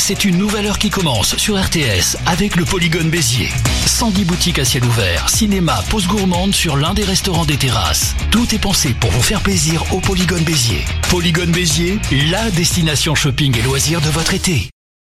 C'est une nouvelle heure qui commence sur RTS avec le Polygone Béziers. 110 boutiques à ciel ouvert, cinéma, pause gourmande sur l'un des restaurants des terrasses. Tout est pensé pour vous faire plaisir au Polygone Béziers. Polygone Béziers, la destination shopping et loisirs de votre été.